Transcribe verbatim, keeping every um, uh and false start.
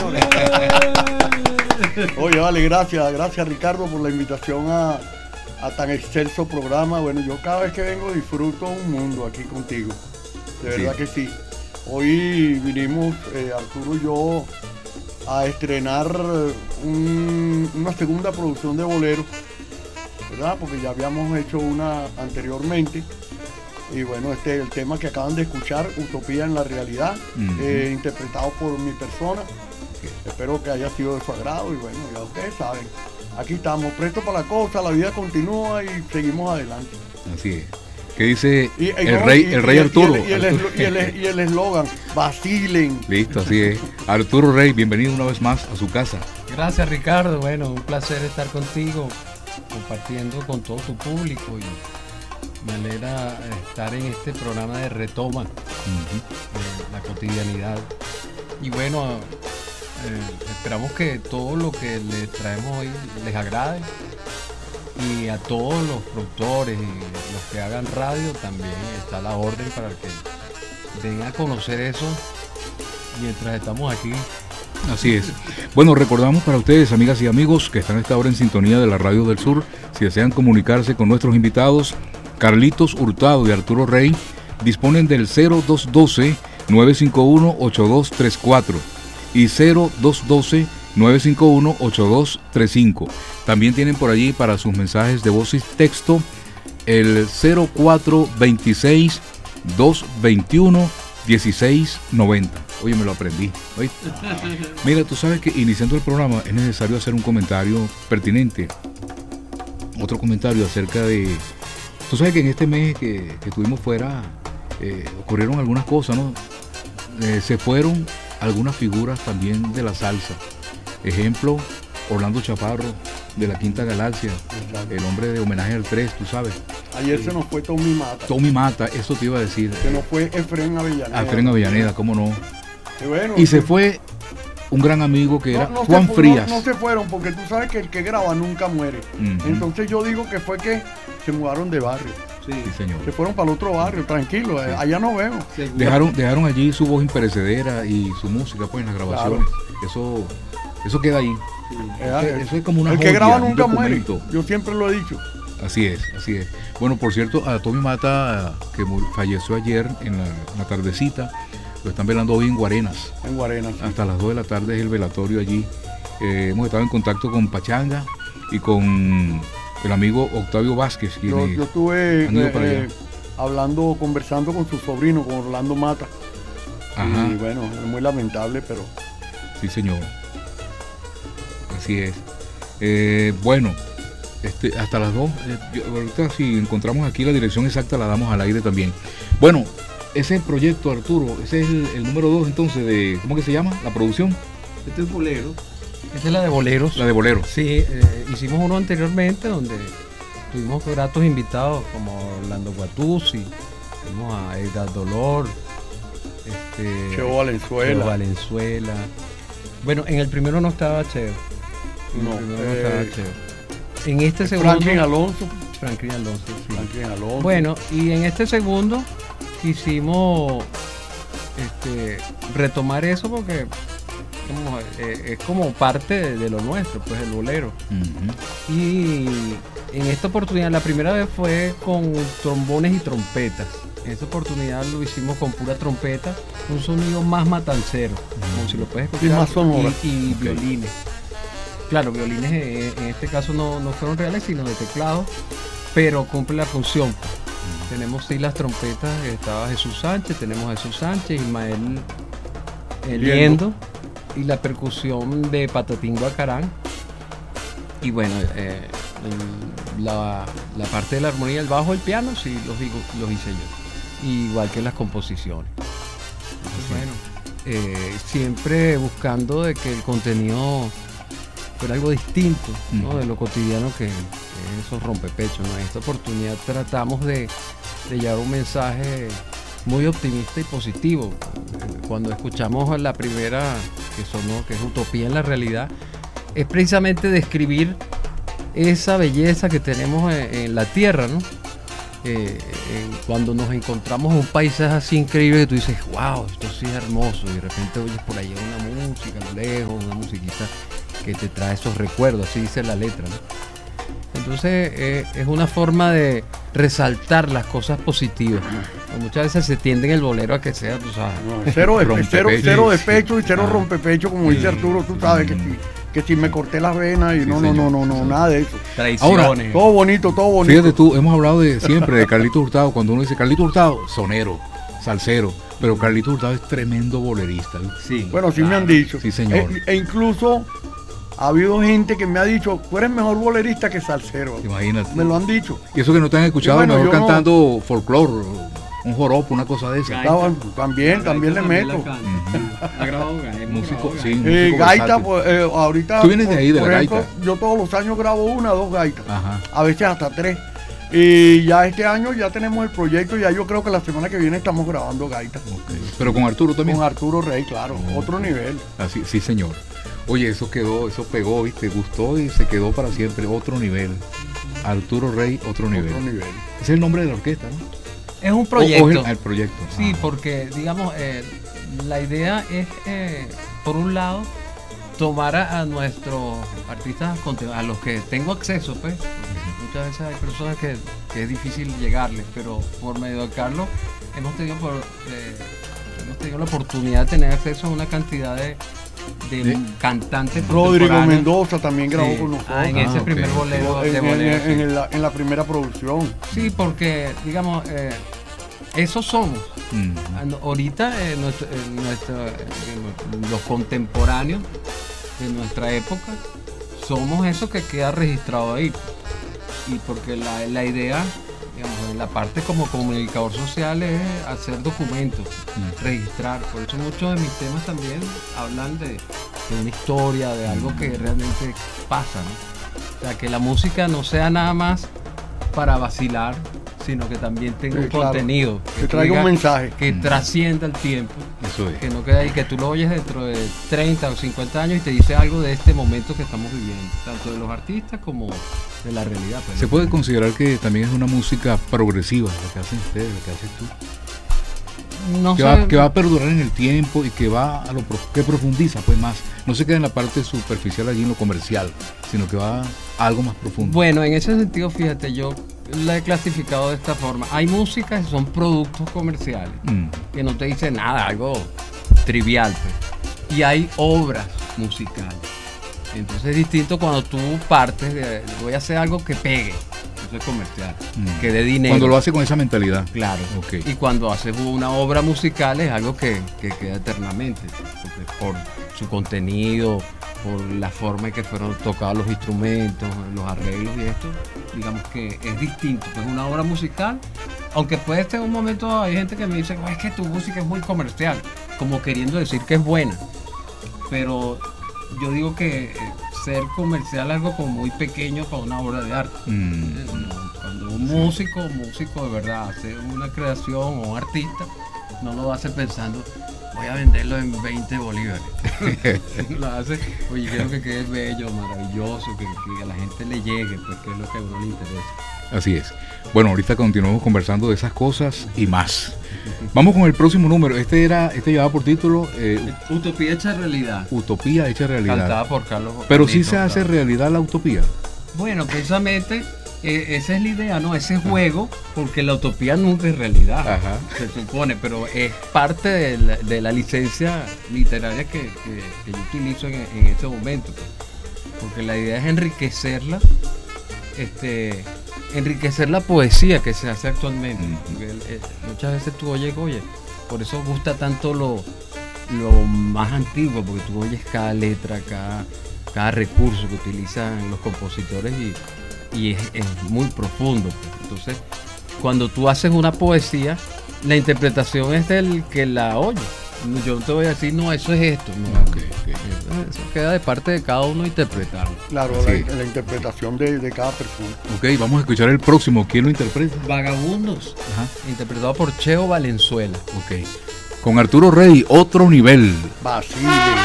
señores. Oye, vale, gracias, gracias Ricardo por la invitación a, a tan excelso programa. Bueno, yo cada vez que vengo disfruto un mundo aquí contigo. De verdad sí. que sí. Hoy vinimos, eh, Arturo y yo, a estrenar un, una segunda producción de bolero, ¿verdad? Porque ya habíamos hecho una anteriormente. Y bueno, este es el tema que acaban de escuchar, Utopía en la Realidad, uh-huh. eh, interpretado por mi persona. Espero que haya sido de su agrado y bueno, ya ustedes saben. Aquí estamos, prestos para la cosa, la vida continúa y seguimos adelante. Así es. ¿Qué dice y, y, el, no, rey, y, el rey y, Arturo? Y el eslogan, vacilen. Listo, así es. Arturo Rey, bienvenido una vez más a su casa. Gracias Ricardo, bueno, un placer estar contigo, compartiendo con todo tu público y me alegra estar en este programa de retoma, uh-huh. de la cotidianidad. Y bueno, eh, esperamos que todo lo que les traemos hoy les agrade. Y a todos los productores y los que hagan radio también está la orden para que den a conocer eso mientras estamos aquí. Así es. Bueno, recordamos para ustedes, amigas y amigos, que están a esta hora en sintonía de la Radio del Sur. Si desean comunicarse con nuestros invitados, Carlitos Hurtado y Arturo Rey disponen del cero dos uno dos, nueve cinco uno, ocho dos tres cuatro y cero dos uno dos, nueve cinco uno, ocho dos tres cinco. También tienen por allí para sus mensajes de voz y texto el cero cuatro dos seis, dos dos uno, uno seis nueve cero. Oye, me lo aprendí. ¿Oíste? Mira, tú sabes que iniciando el programa es necesario hacer un comentario pertinente. Otro comentario acerca de... Tú sabes que en este mes que, que estuvimos fuera eh, ocurrieron algunas cosas, ¿no? Eh, se fueron algunas figuras también de la salsa. Ejemplo, Orlando Chaparro, de la Quinta Galaxia, exacto. El hombre de Homenaje al tres, tú sabes. Ayer eh, se nos fue Tommy Mata. Tommy Mata, eso te iba a decir. Se nos fue Efren Avellaneda. Efren Avellaneda, cómo no. Y, bueno, y se fue un gran amigo que no, era no Juan se, Frías. No, no se fueron, porque tú sabes que el que graba nunca muere. Uh-huh. Entonces yo digo que fue que se mudaron de barrio. Sí, sí, señor. Se fueron para el otro barrio, tranquilo, sí. Allá nos vemos. Dejaron, dejaron allí su voz imperecedera y su música, pues, en las grabaciones. Claro. Eso, eso queda ahí. Sí. Eso, eso es como una El joya, que graba nunca muere. Yo siempre lo he dicho. Así es, así es. Bueno, por cierto, a Tommy Mata, que falleció ayer en la, en la tardecita, lo están velando hoy en Guarenas. En Guarenas. Sí. Hasta las dos de la tarde es el velatorio allí. Eh, hemos estado en contacto con Pachanga y con el amigo Octavio Vázquez. Yo, yo estuve eh, eh, hablando, conversando con su sobrino, con Orlando Mata. Ajá. Y bueno, es muy lamentable, pero... Sí, señor. Así es. Eh, bueno, este, hasta las dos. Eh, yo, ahorita si encontramos aquí la dirección exacta la damos al aire también. Bueno, ese es el proyecto, Arturo. Ese es el, el número dos entonces de, ¿cómo que se llama? La producción. Este es bolero. Esta es la de boleros. La de boleros. Sí, eh, hicimos uno anteriormente donde tuvimos gratos invitados como Orlando Guatuzzi, tuvimos a Edgar Dolor, este, Cheo Valenzuela. Cheo Valenzuela. Bueno, en el primero no estaba Cheo. En no, el primero eh, no estaba Cheo. En este segundo. Franklin Alonso. Franklin Alonso, sí. Franklin Alonso. Bueno, y en este segundo quisimos este, retomar eso porque como, eh, es como parte de, de lo nuestro, pues el bolero. Uh-huh. Y en esta oportunidad, la primera vez fue con trombones y trompetas. En esta oportunidad lo hicimos con pura trompeta, un sonido más matancero, uh-huh. como si lo puedes escuchar. Y más sonoro. Y, y okay. violines. Claro, violines en, en este caso no, no fueron reales, sino de teclado, pero cumple la función. Uh-huh. Tenemos sí las trompetas, estaba Jesús Sánchez, tenemos a Jesús Sánchez, Ismael Liendo, y la percusión de Patatín Guacarán. Y bueno, eh, la, la parte de la armonía, el bajo, el piano, sí los, los hice yo. Igual que las composiciones. Entonces, bueno, eh, siempre buscando de que el contenido fuera algo distinto, ¿no? Uh-huh. De lo cotidiano que, que es esos rompepechos, ¿no? En esta oportunidad tratamos de, de llevar un mensaje muy optimista y positivo. Cuando escuchamos la primera que sonó, que es Utopía en la Realidad, es precisamente describir esa belleza que tenemos en, en la tierra, ¿no? eh, eh, cuando nos encontramos un paisaje así increíble que tú dices, wow, esto sí es hermoso, y de repente oyes por ahí una música a lo lejos, una musiquita que te trae esos recuerdos, así dice la letra, ¿no? Entonces eh, es una forma de resaltar las cosas positivas. Muchas veces se tiende en el bolero a que sea, tú sabes. No, cero, de, cero, cero de pecho y cero ah. rompepecho, como dice Arturo, tú sabes que sí. Que si me corté las venas y sí, no, no, no, no, no, nada de eso. Traiciones. Ahora, todo bonito, todo bonito. Fíjate tú, hemos hablado de siempre de Carlitos Hurtado. Cuando uno dice Carlitos Hurtado, sonero, salsero, pero Carlitos Hurtado es tremendo bolerista. Sí, bueno, sí claro. me han dicho. Sí, señor. E, e incluso ha habido gente que me ha dicho, tú eres mejor bolerista que salsero. Imagínate. Me lo han dicho. Y eso que no te han escuchado, bueno, mejor cantando no... folclore, un joropo, una cosa de esa. Gaita, también, también le meto. Ha grabado músico, sí, músico eh, gaita, pues, eh, ahorita. Tú vienes de ahí, de la ejemplo, gaita. Yo todos los años grabo una, dos gaitas. Ajá. A veces hasta tres. Y ya este año ya tenemos el proyecto, ya yo creo que la semana que viene estamos grabando gaitas. Okay. Pero con Arturo también. Con Arturo Rey, claro, okay. Otro nivel. Así, sí, señor. Oye, eso quedó, eso pegó, ¿viste? Gustó y se quedó para siempre. Otro nivel. Arturo Rey, otro nivel. Otro nivel. Ese es el nombre de la orquesta, ¿no? Es un proyecto. O, o el, el proyecto. Sí, ah. porque, digamos, eh, la idea es, eh, por un lado, tomar a, a nuestros artistas, a los que tengo acceso, pues. Muchas veces hay personas que, que es difícil llegarles, pero por medio de Carlos hemos tenido, por, eh, hemos tenido la oportunidad de tener acceso a una cantidad de, de ¿Sí? cantantes. Rodrigo Mendoza también grabó sí. con nosotros. Ah, en ese ah, primer okay. bolero. En, de en, bolero en, en, la, en la primera producción. Sí, porque, digamos, eh, esos somos. Mm. Ahorita, eh, nuestro, eh, nuestro, eh, los contemporáneos de nuestra época, somos eso que queda registrado ahí. Y porque la, la idea, digamos, en la parte como comunicador social es hacer documentos, mm. registrar. Por eso muchos de mis temas también hablan de, de una historia, de algo que realmente pasa, ¿no? O sea, que la música no sea nada más para vacilar, sino que también tenga sí, un claro. contenido. Que, que traiga un mensaje. Que mm. trascienda el tiempo. Eso es. Que no quede ahí, que tú lo oyes dentro de treinta o cincuenta años y te dice algo de este momento que estamos viviendo, tanto de los artistas como de la realidad. Pues. ¿Se puede considerar que también es una música progresiva lo que hacen ustedes, lo que haces tú? No que, sé, va, que va a perdurar en el tiempo y que va a lo que profundiza pues más, no se queda en la parte superficial allí en lo comercial, sino que va a algo más profundo. Bueno, en ese sentido, fíjate, yo la he clasificado de esta forma. Hay músicas que son productos comerciales, mm. que no te dicen nada, algo trivial, pues. Y hay obras musicales. Entonces es distinto cuando tú partes de, voy a hacer algo que pegue, eso es comercial, mm. que dé dinero. Cuando lo hace con esa mentalidad. Claro. Okay. Y cuando haces una obra musical es algo que, que queda eternamente, por su contenido, por la forma en que fueron tocados los instrumentos, los arreglos y esto, digamos que es distinto. Es una obra musical, aunque puede ser un momento, hay gente que me dice, es que tu música es muy comercial, como queriendo decir que es buena, pero yo digo que ser comercial es algo como muy pequeño para una obra de arte. Mm. Cuando un músico, músico de verdad hace una creación o un artista, no lo hace pensando, voy a venderlo en veinte bolívares. Lo hace, oye, quiero que quede bello, maravilloso, que, que a la gente le llegue, pues que es lo que a uno le interesa. Así es. Bueno, ahorita continuamos conversando de esas cosas y más. Vamos con el próximo número. Este era, este llevaba por título eh, Utopía hecha realidad. Utopía hecha realidad. Cantada por Carlos. Pero sí se hace realidad la utopía. Bueno, precisamente eh, esa es la idea, ¿no? Ese juego, porque la utopía nunca es realidad. Ajá. Se supone, pero es parte de la, de la licencia literaria que, que, que yo utilizo en, en este momento. Porque la idea es enriquecerla, este, enriquecer la poesía que se hace actualmente. Porque, eh, muchas veces tú oyes, oye, por eso gusta tanto lo, lo más antiguo, porque tú oyes cada letra, cada, cada recurso que utilizan los compositores y, y es, es muy profundo. Entonces, cuando tú haces una poesía, la interpretación es del que la oye. Yo no te voy a decir, no, eso es esto. No, okay, okay. Eso queda de parte de cada uno interpretarlo. Claro, la, la interpretación de, de cada persona. Ok, vamos a escuchar el próximo. ¿Quién lo interpreta? Vagabundos. Ajá. Interpretado por Cheo Valenzuela. Ok. Con Arturo Rey, otro nivel. Vacile.